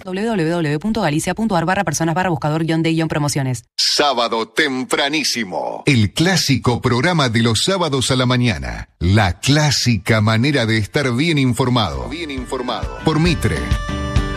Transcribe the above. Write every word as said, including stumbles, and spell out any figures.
doble u doble u doble u punto galicia punto a r barra personas barra buscador guión de guión promociones. Sábado tempranísimo. El clásico programa de los sábados a la mañana. La clásica manera de estar bien informado. Bien informado. Por Mitre.